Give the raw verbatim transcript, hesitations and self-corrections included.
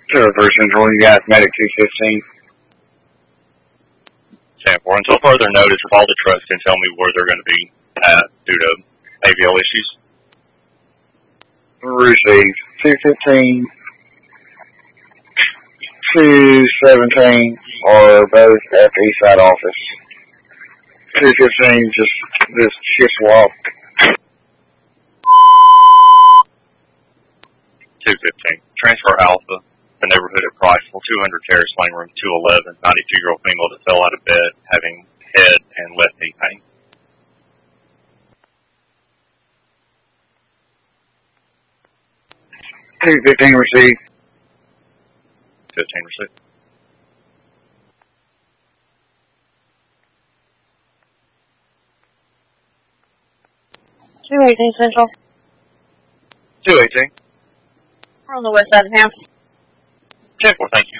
To the first central, you got medic two fifteen. ten four. Until further notice, if all the trucks can tell me where they're going to be at due to A V L issues. Received. two fifteen, two seventeen are both at the east side office. two fifteen just this shift walk. two fifteen. Transfer Alpha, the neighborhood at Priceville, two hundred Terrace Lane, room two eleven, ninety-two-year-old female that fell out of bed having head and left knee pain. two fifteen received. fifteen received. two eighteen Central. two eighteen. We're on the west side of town. ten four, thank you.